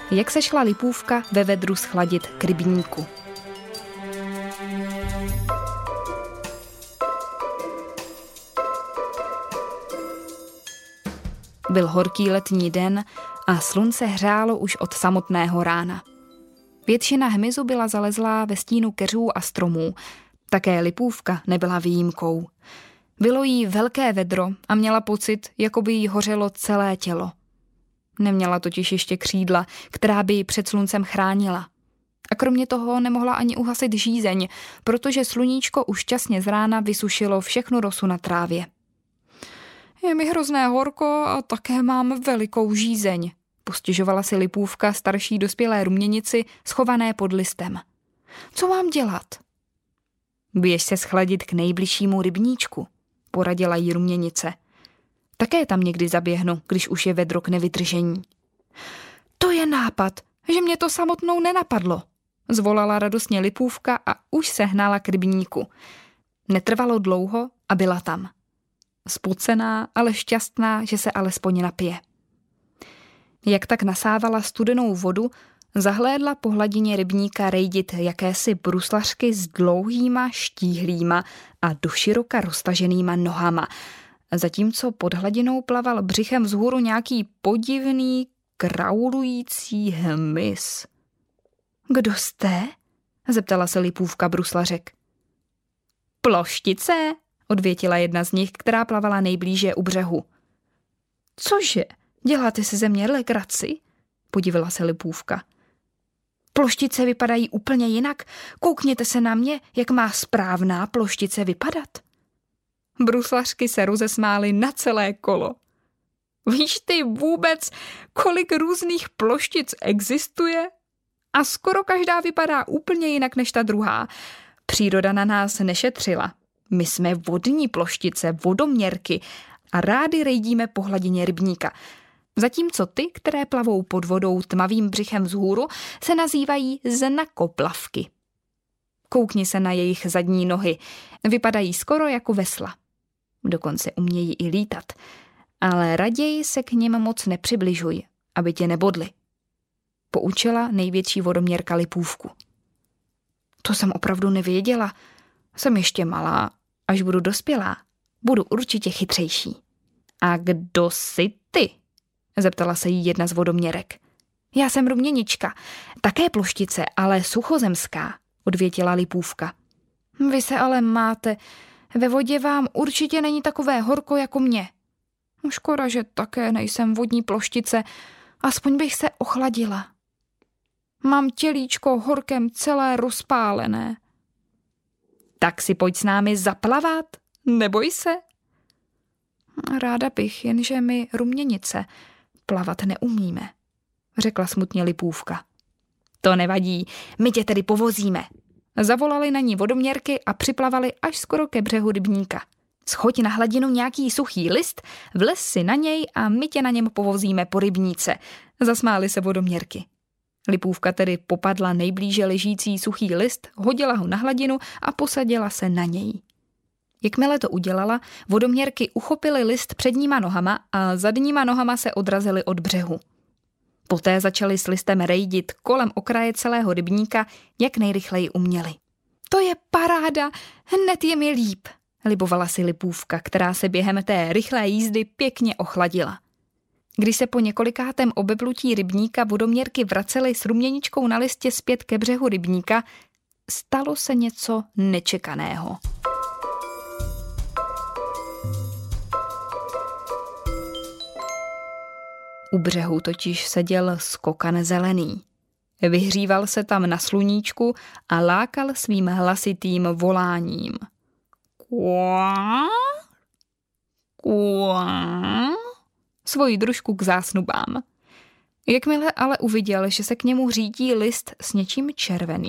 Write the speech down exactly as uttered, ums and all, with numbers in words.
jak se šla Lipůvka ve vedru schladit k rybníku. Byl horký letní den a slunce hřálo už od samotného rána. Většina hmyzu byla zalezlá ve stínu keřů a stromů. Také Lipůvka nebyla výjimkou. Bylo jí velké vedro a měla pocit, jako by jí hořelo celé tělo. Neměla totiž ještě křídla, která by ji před sluncem chránila. A kromě toho nemohla ani uhasit žízeň, protože sluníčko už časně z rána vysušilo všechnu rosu na trávě. Je mi hrozné horko a také mám velikou žízeň, postěžovala si Lipůvka starší dospělé ruměnici schované pod listem. Co mám dělat? Běž se schladit k nejbližšímu rybníčku, poradila jí ruměnice. Také tam někdy zaběhnu, když už je vedro k nevydržení. To je nápad, že mě to samotnou nenapadlo, zvolala radostně Lipůvka a už se hnala k rybníku. Netrvalo dlouho a byla tam. Spocená, ale šťastná, že se alespoň napije. Jak tak nasávala studenou vodu, zahlédla po hladině rybníka rejdit jakési bruslařky s dlouhýma, štíhlýma a doširoka roztaženýma nohama, zatímco pod hladinou plaval břichem vzhůru nějaký podivný, kraulující hmyz. Kdo jste? Zeptala se Lipůvka bruslařek. Ploštice, odvětila jedna z nich, která plavala nejblíže u břehu. Cože, děláte si ze mě legraci? Podivila se Lipůvka. Ploštice vypadají úplně jinak. Koukněte se na mě, jak má správná ploštice vypadat. Bruslařky se rozesmály na celé kolo. Víš ty vůbec, kolik různých ploštic existuje? A skoro každá vypadá úplně jinak než ta druhá. Příroda na nás nešetřila. My jsme vodní ploštice, vodoměrky a rády rejdíme po hladině rybníka. Zatímco ty, které plavou pod vodou tmavým břichem vzhůru, se nazývají znakoplavky. Koukni se na jejich zadní nohy. Vypadají skoro jako vesla. Dokonce umějí i lítat. Ale raději se k nim moc nepřibližuj, aby tě nebodli. Poučila největší vodoměrka Lipůvku. To jsem opravdu nevěděla. Jsem ještě malá. Až budu dospělá, budu určitě chytřejší. A kdo jsi ty? Zeptala se jí jedna z vodoměrek. Já jsem ruměnička, také ploštice, ale suchozemská, odvětila Lipůvka. Vy se ale máte, ve vodě vám určitě není takové horko jako mě. Škoda, že také nejsem vodní ploštice, aspoň bych se ochladila. Mám tělíčko horkem celé rozpálené. Tak si pojď s námi zaplavat, neboj se. Ráda bych, jenže my ruměnice plavat neumíme, řekla smutně Lipůvka. To nevadí, my tě tedy povozíme. Zavolali na ní vodoměrky a připlavali až skoro ke břehu rybníka. Schoď na hladinu nějaký suchý list, vlez si na něj a my tě na něm povozíme po rybníce, zasmály se vodoměrky. Lipůvka tedy popadla nejblíže ležící suchý list, hodila ho na hladinu a posadila se na něj. Jakmile to udělala, vodoměrky uchopily list předníma nohama a zadníma nohama se odrazily od břehu. Poté začaly s listem rejdit kolem okraje celého rybníka, jak nejrychleji uměli. To je paráda, hned je mi líp, libovala si Lipůvka, která se během té rychlé jízdy pěkně ochladila. Když se po několikátém obeplutí rybníka vodoměrky vracely s ruměničkou na listě zpět ke břehu rybníka, stalo se něco nečekaného. U břehu totiž seděl skokan zelený. Vyhříval se tam na sluníčku a lákal svým hlasitým voláním. Kua? Kua? Svoji družku k zásnubám. Jakmile ale uviděl, že se k němu řítí list s něčím červeným,